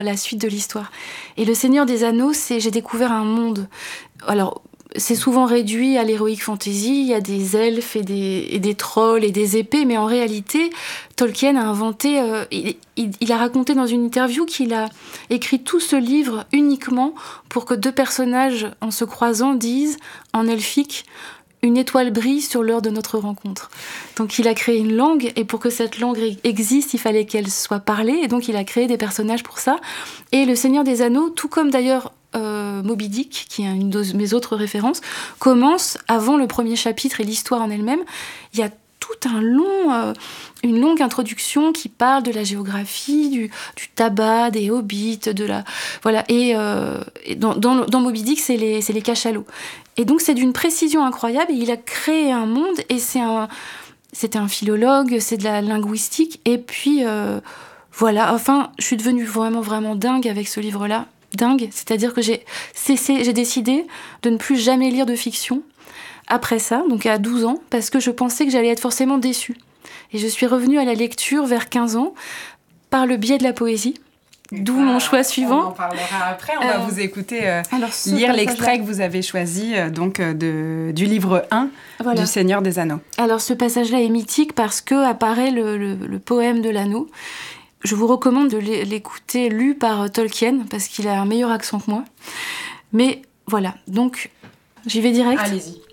la suite de l'histoire. Et Le Seigneur des Anneaux, j'ai découvert un monde. Alors, c'est souvent réduit à l'heroic fantasy, il y a des elfes et des trolls et des épées, mais en réalité, Tolkien a inventé, il a raconté dans une interview qu'il a écrit tout ce livre uniquement pour que deux personnages, en se croisant, disent, en elfique, une étoile brille sur l'heure de notre rencontre. Donc il a créé une langue, et pour que cette langue existe, il fallait qu'elle soit parlée, et donc il a créé des personnages pour ça. Et Le Seigneur des Anneaux, tout comme d'ailleurs Moby Dick, qui est une de mes autres références, commence avant le premier chapitre et l'histoire en elle-même. Il y a tout une longue introduction qui parle de la géographie, du tabac, des hobbits, voilà. Et dans Moby Dick, c'est les cachalots. Et donc c'est d'une précision incroyable. Et il a créé un monde. Et c'était un philologue, c'est de la linguistique. Et puis voilà. Enfin, je suis devenue vraiment vraiment dingue avec ce livre-là. Dingue, c'est-à-dire que j'ai décidé de ne plus jamais lire de fiction après ça, donc à 12 ans, parce que je pensais que j'allais être forcément déçue. Et je suis revenue à la lecture vers 15 ans par le biais de la poésie, d'où mon choix suivant. On en parlera après, on va vous écouter lire l'extrait que vous avez choisi du livre 1 du Seigneur des Anneaux. Alors ce passage-là est mythique parce que apparaît le poème de l'anneau. Je vous recommande de l'écouter lu par Tolkien, parce qu'il a un meilleur accent que moi. Mais voilà, donc j'y vais direct. Allez-y.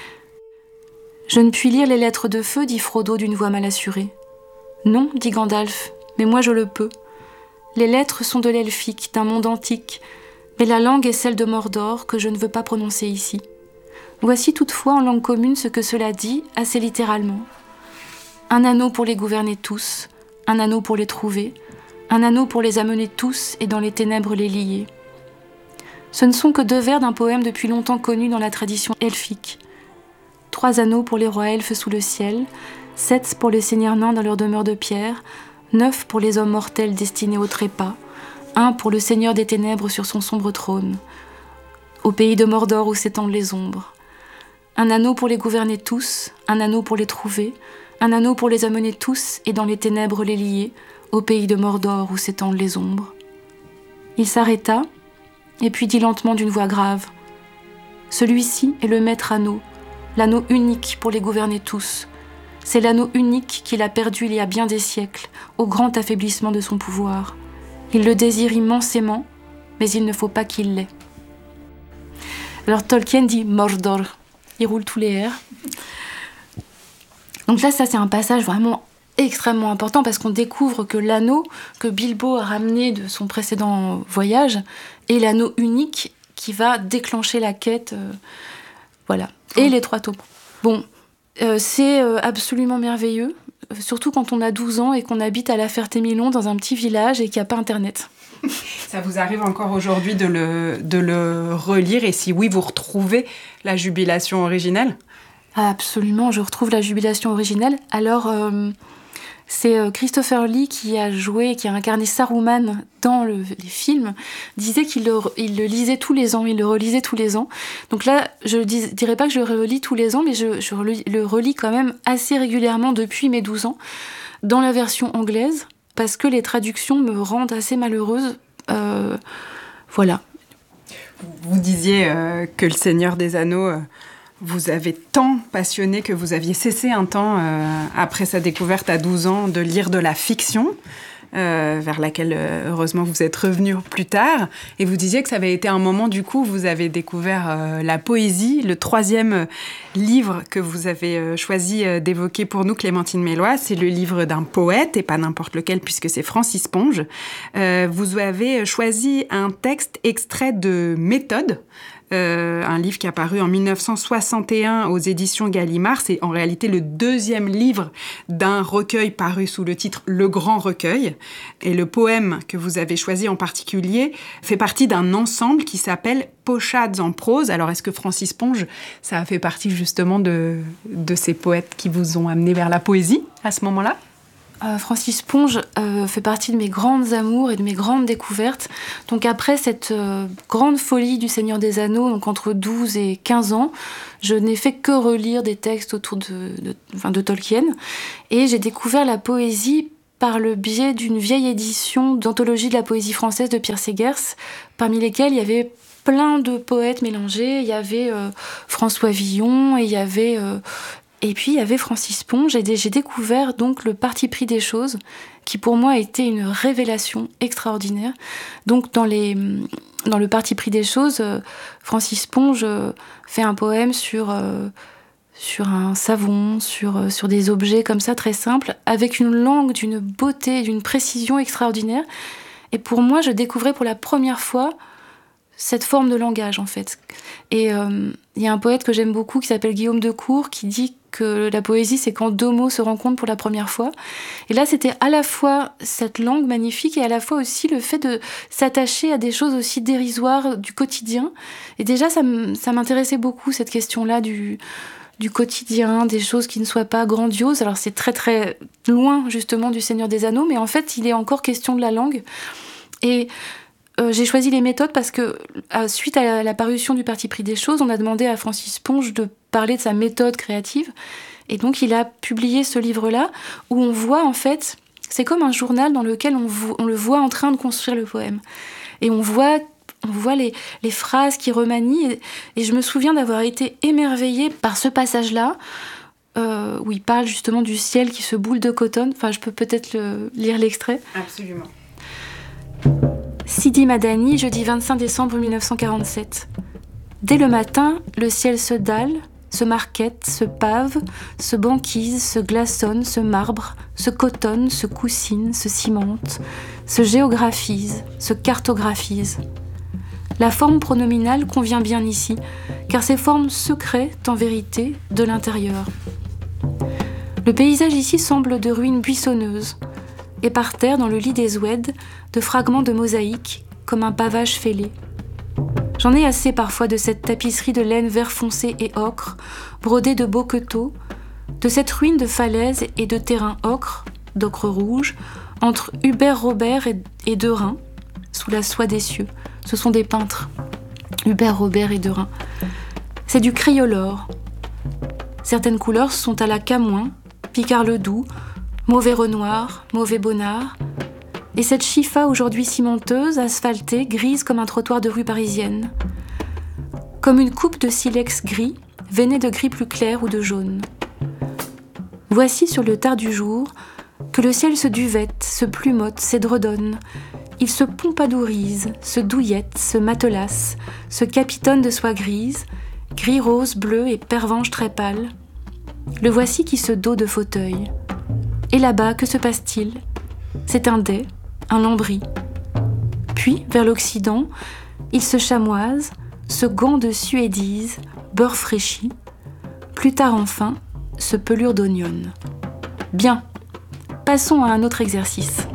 Je ne puis lire les lettres de feu, dit Frodo d'une voix mal assurée. Non, dit Gandalf, mais moi je le peux. Les lettres sont de l'elfique, d'un monde antique, mais la langue est celle de Mordor que je ne veux pas prononcer ici. Voici toutefois en langue commune ce que cela dit, assez littéralement. Un anneau pour les gouverner tous, un anneau pour les trouver, un anneau pour les amener tous et dans les ténèbres les lier. Ce ne sont que 2 vers d'un poème depuis longtemps connu dans la tradition elfique. 3 anneaux pour les rois elfes sous le ciel, 7 pour les seigneurs nains dans leur demeure de pierre, 9 pour les hommes mortels destinés au trépas, 1 pour le seigneur des ténèbres sur son sombre trône, au pays de Mordor où s'étendent les ombres. Un anneau pour les gouverner tous, un anneau pour les trouver, un anneau pour les amener tous et dans les ténèbres les lier, au pays de Mordor où s'étendent les ombres. Il s'arrêta, et puis dit lentement d'une voix grave, « Celui-ci est le maître anneau, l'anneau unique pour les gouverner tous. C'est l'anneau unique qu'il a perdu il y a bien des siècles, au grand affaiblissement de son pouvoir. Il le désire immensément, mais il ne faut pas qu'il l'ait. » Alors Tolkien dit « Mordor », il roule tous les airs. Donc là, ça c'est un passage vraiment extrêmement important parce qu'on découvre que l'anneau que Bilbo a ramené de son précédent voyage est l'anneau unique qui va déclencher la quête. Voilà. Et les 3 tomes. Bon, c'est absolument merveilleux, surtout quand on a 12 ans et qu'on habite à La Ferté-Milon dans un petit village et qu'il n'y a pas Internet. Ça vous arrive encore aujourd'hui de le relire et si oui, vous retrouvez la jubilation originelle ? Absolument, je retrouve la jubilation originelle. Alors, c'est Christopher Lee qui a incarné Saruman dans les films, disait qu'il le lisait tous les ans, il le relisait tous les ans. Donc là, je ne dirais pas que je le relis tous les ans, mais je le relis quand même assez régulièrement depuis mes 12 ans, dans la version anglaise, parce que les traductions me rendent assez malheureuse. Voilà. Vous disiez que Le Seigneur des Anneaux... vous avez tant passionné que vous aviez cessé un temps, après sa découverte à 12 ans, de lire de la fiction, vers laquelle, heureusement, vous êtes revenu plus tard. Et vous disiez que ça avait été un moment, du coup, où vous avez découvert la poésie. Le 3e livre que vous avez choisi d'évoquer pour nous, Clémentine Mélois, c'est le livre d'un poète, et pas n'importe lequel, puisque c'est Francis Ponge. Vous avez choisi un texte extrait de Méthode, un livre qui est apparu en 1961 aux éditions Gallimard. C'est en réalité le 2e livre d'un recueil paru sous le titre Le Grand Recueil. Et le poème que vous avez choisi en particulier fait partie d'un ensemble qui s'appelle Pochades en prose. Alors, est-ce que Francis Ponge, ça a fait partie justement de ces poètes qui vous ont amené vers la poésie à ce moment-là ? Francis Ponge fait partie de mes grandes amours et de mes grandes découvertes. Donc après cette grande folie du Seigneur des Anneaux, donc entre 12 et 15 ans, je n'ai fait que relire des textes autour de Tolkien. Et j'ai découvert la poésie par le biais d'une vieille édition d'anthologie de la poésie française de Pierre Segers, parmi lesquelles il y avait plein de poètes mélangés. Il y avait François Villon, et puis il y avait Francis Ponge. J'ai découvert donc le parti pris des choses, qui pour moi a été une révélation extraordinaire. Donc dans le parti pris des choses, Francis Ponge fait un poème sur un savon, sur des objets comme ça très simples, avec une langue d'une beauté, d'une précision extraordinaire. Et pour moi, je découvrais pour la première fois cette forme de langage, en fait. Et il y a un poète que j'aime beaucoup qui s'appelle Guillaume Decour, qui dit que la poésie, c'est quand deux mots se rencontrent pour la première fois. Et là, c'était à la fois cette langue magnifique et à la fois aussi le fait de s'attacher à des choses aussi dérisoires du quotidien. Et déjà, ça m'intéressait beaucoup, cette question-là du quotidien, des choses qui ne soient pas grandioses. Alors, c'est très, très loin, justement, du Seigneur des Anneaux, mais en fait, il est encore question de la langue. Et j'ai choisi les méthodes parce que, suite à la parution du Parti pris des choses, on a demandé à Francis Ponge de parler de sa méthode créative. Et donc, il a publié ce livre-là où on voit, en fait, c'est comme un journal dans lequel on le voit en train de construire le poème. Et on voit les phrases qui remanient. Et je me souviens d'avoir été émerveillée par ce passage-là, où il parle justement du ciel qui se boule de coton. Enfin, je peux peut-être lire l'extrait. Absolument. Sidi Madani, jeudi 25 décembre 1947. Dès le matin, le ciel se dalle, se marquette, se pave, se banquise, se glaçonne, se marbre, se cotonne, se coussine, se cimente, se géographise, se cartographise. La forme pronominale convient bien ici, car ces formes secrètent en vérité de l'intérieur. Le paysage ici semble de ruines buissonneuses, et par terre, dans le lit des ouèdes, de fragments de mosaïque, comme un pavage fêlé. J'en ai assez parfois de cette tapisserie de laine vert foncé et ocre, brodée de beaux queteaux, de cette ruine de falaises et de terrain ocre, d'ocre rouge, entre Hubert Robert et Derain, sous la soie des cieux. Ce sont des peintres, Hubert Robert et Derain. C'est du crayolar. Certaines couleurs sont à la Camoin, Picard-le-Doux, mauvais Renoir, mauvais Bonnard. Et cette chifa aujourd'hui cimenteuse, asphaltée, grise comme un trottoir de rue parisienne. Comme une coupe de silex gris, veinée de gris plus clair ou de jaune. Voici sur le tard du jour que le ciel se duvette, se plumote, s'édredonne. Il se pompadourise, se douillette, se matelasse, se capitonne de soie grise, gris rose, bleu et pervenche très pâle. Le voici qui se dos de fauteuil. Et là-bas, que se passe-t-il ? C'est un dais, un lambris. Puis, vers l'Occident, il se chamoise, se gant de suédise, beurre fraîchi. Plus tard enfin, se pelure d'oignon. Bien, passons à un autre exercice.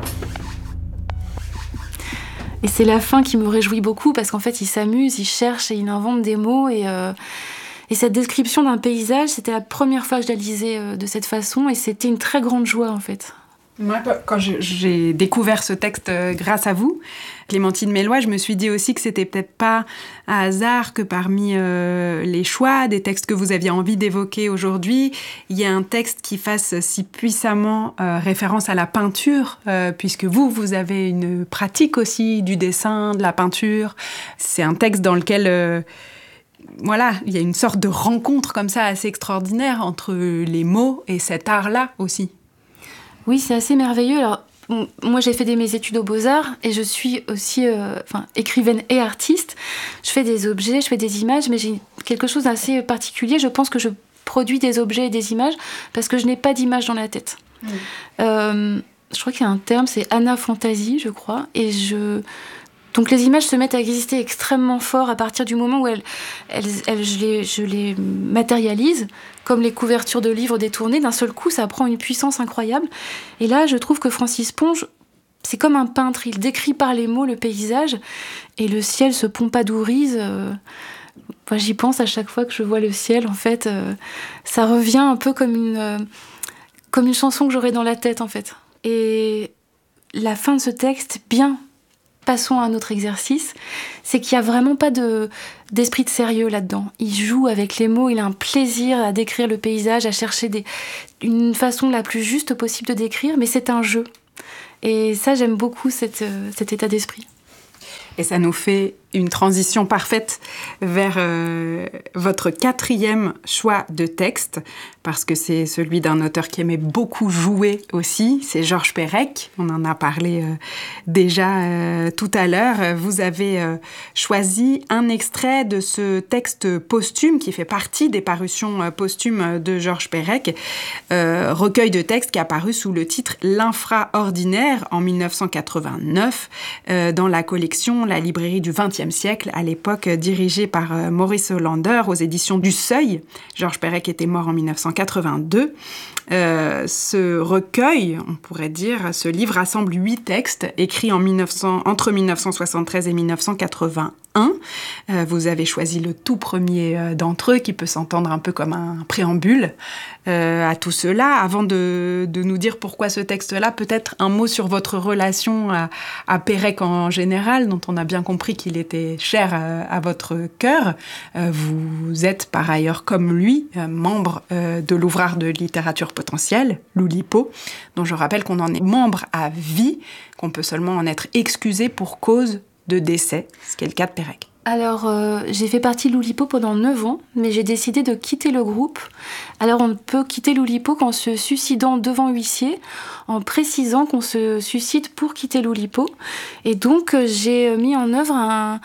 Et c'est la fin qui me réjouit beaucoup parce qu'en fait, il s'amuse, il cherche et il invente des mots. Et cette description d'un paysage, c'était la première fois que je la lisais de cette façon et c'était une très grande joie en fait. Moi, quand j'ai découvert ce texte grâce à vous, Clémentine Melloy, je me suis dit aussi que c'était peut-être pas un hasard que parmi les choix des textes que vous aviez envie d'évoquer aujourd'hui, il y a un texte qui fasse si puissamment référence à la peinture, puisque vous avez une pratique aussi du dessin, de la peinture. C'est un texte dans lequel... Voilà, il y a une sorte de rencontre comme ça assez extraordinaire entre les mots et cet art-là aussi. Oui, c'est assez merveilleux. Alors, moi, j'ai fait mes études aux Beaux-Arts et je suis aussi écrivaine et artiste. Je fais des objets, je fais des images, mais j'ai quelque chose d'assez particulier. Je pense que je produis des objets et des images parce que je n'ai pas d'image dans la tête. Je crois qu'il y a un terme, c'est anaphantasie, je crois. Donc les images se mettent à exister extrêmement fort à partir du moment où je les matérialise, comme les couvertures de livres détournés. D'un seul coup, ça prend une puissance incroyable. Et là, je trouve que Francis Ponge, c'est comme un peintre. Il décrit par les mots le paysage et le ciel se pompadourise. Moi, j'y pense à chaque fois que je vois le ciel. En fait, ça revient un peu comme une chanson que j'aurais dans la tête, en fait. Et la fin de ce texte, bien... Passons à un autre exercice, c'est qu'il n'y a vraiment pas d'esprit de sérieux là-dedans. Il joue avec les mots, il a un plaisir à décrire le paysage, à chercher une façon la plus juste possible de décrire, mais c'est un jeu. Et ça, j'aime beaucoup cet état d'esprit. Et ça nous fait une transition parfaite vers votre 4e choix de texte, parce que c'est celui d'un auteur qui aimait beaucoup jouer aussi, c'est Georges Perec. On en a parlé déjà tout à l'heure. Vous avez choisi un extrait de ce texte posthume qui fait partie des parutions posthumes de Georges Perec, recueil de textes qui a paru sous le titre L'Infraordinaire en 1989 dans la collection La librairie du XXe siècle, à l'époque dirigée par Maurice Hollander aux éditions du Seuil. Georges Perec était mort en 1982. Ce recueil, on pourrait dire, ce livre rassemble 8 textes écrits entre 1973 et 1981. Vous avez choisi le tout premier d'entre eux, qui peut s'entendre un peu comme un préambule à tout cela. Avant de nous dire pourquoi ce texte-là, peut-être un mot sur votre relation à Perec en général, dont on a bien compris qu'il était cher à votre cœur. Vous êtes par ailleurs, comme lui, membre de l'Ouvrage de littérature potentielle, l'Oulipo, dont je rappelle qu'on en est membre à vie, qu'on peut seulement en être excusé pour cause de décès, ce qui est le cas de Perec. Alors, j'ai fait partie de l'Oulipo pendant 9 ans, mais j'ai décidé de quitter le groupe. Alors, on ne peut quitter l'Oulipo qu'en se suicidant devant huissier, en précisant qu'on se suicide pour quitter l'Oulipo. Et donc, j'ai mis en œuvre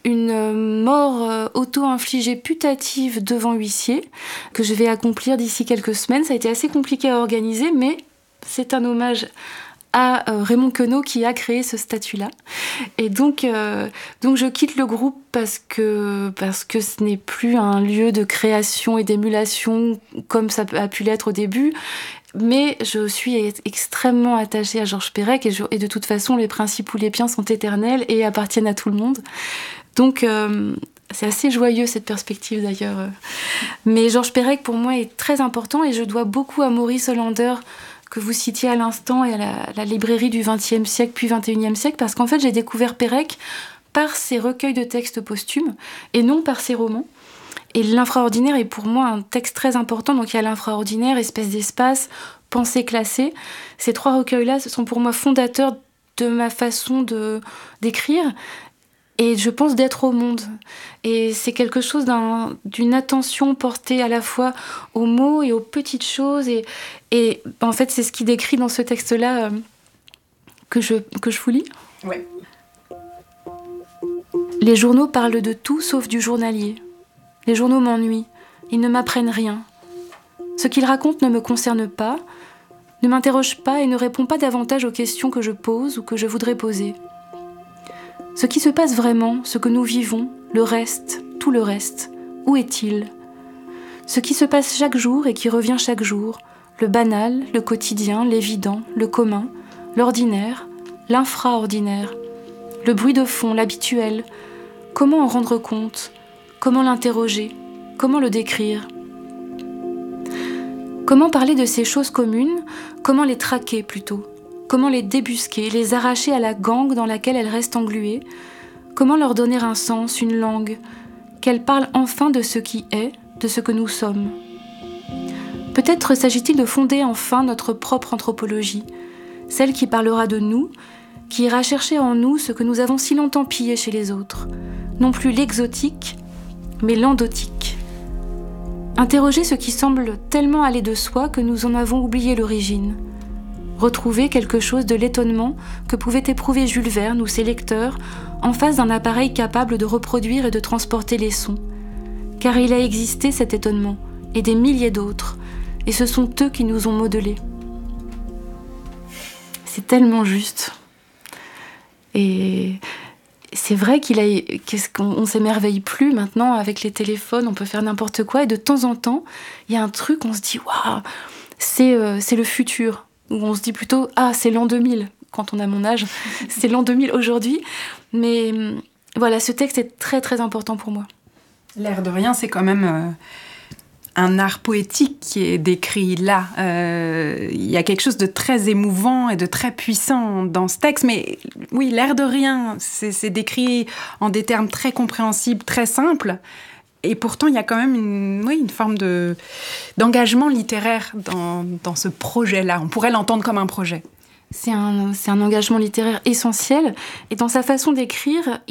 une mort auto-infligée putative devant huissier, que je vais accomplir d'ici quelques semaines. Ça a été assez compliqué à organiser, mais c'est un hommage à Raymond Queneau qui a créé ce statut-là. Et donc je quitte le groupe parce que ce n'est plus un lieu de création et d'émulation comme ça a pu l'être au début. Mais je suis extrêmement attachée à Georges Perec et de toute façon, les principes oulépiens sont éternels et appartiennent à tout le monde. Donc, c'est assez joyeux cette perspective d'ailleurs. Mais Georges Perec pour moi est très important et je dois beaucoup à Maurice Hollander, que vous citiez à l'instant, et à la librairie du XXe siècle puis XXIe siècle, parce qu'en fait j'ai découvert Perec par ses recueils de textes posthumes et non par ses romans. Et l'Infraordinaire est pour moi un texte très important. Donc il y a l'Infraordinaire, Espèce d'espace, Pensée classée. Ces 3 recueils-là, ce sont pour moi fondateurs de ma façon d'écrire et je pense d'être au monde. Et c'est quelque chose d'une attention portée à la fois aux mots et aux petites choses. Et en fait, c'est ce qui décrit dans ce texte-là que je vous lis. Ouais. Les journaux parlent de tout sauf du journalier. Les journaux m'ennuient. Ils ne m'apprennent rien. Ce qu'ils racontent ne me concerne pas, ne m'interroge pas et ne répond pas davantage aux questions que je pose ou que je voudrais poser. Ce qui se passe vraiment, ce que nous vivons, le reste, tout le reste, où est-il ? Ce qui se passe chaque jour et qui revient chaque jour, le banal, le quotidien, l'évident, le commun, l'ordinaire, l'infraordinaire, le bruit de fond, l'habituel, comment en rendre compte ? Comment l'interroger ? Comment le décrire ? Comment parler de ces choses communes ? Comment les traquer plutôt ? Comment les débusquer, les arracher à la gangue dans laquelle elles restent engluées ? Comment leur donner un sens, une langue ? Qu'elles parlent enfin de ce qui est, de ce que nous sommes. Peut-être s'agit-il de fonder enfin notre propre anthropologie, celle qui parlera de nous, qui ira chercher en nous ce que nous avons si longtemps pillé chez les autres, non plus l'exotique, mais l'endotique. Interroger ce qui semble tellement aller de soi que nous en avons oublié l'origine. Retrouver quelque chose de l'étonnement que pouvait éprouver Jules Verne ou ses lecteurs en face d'un appareil capable de reproduire et de transporter les sons. Car il a existé cet étonnement, et des milliers d'autres, et ce sont eux qui nous ont modelés. C'est tellement juste. Et c'est vrai qu'on s'émerveille plus maintenant avec les téléphones, on peut faire n'importe quoi, et de temps en temps, il y a un truc, on se dit « Waouh, c'est le futur ». Ou on se dit plutôt « Ah, c'est l'an 2000 », quand on a mon âge. C'est l'an 2000 aujourd'hui. Mais voilà, ce texte est très très important pour moi. L'air de rien, c'est quand même un art poétique qui est décrit là. Il y a quelque chose de très émouvant et de très puissant dans ce texte. Mais oui, l'air de rien, c'est décrit en des termes très compréhensibles, très simples. Et pourtant, il y a quand même une forme d'engagement littéraire dans ce projet-là. On pourrait l'entendre comme un projet. C'est un engagement littéraire essentiel. Et dans sa façon d'écrire,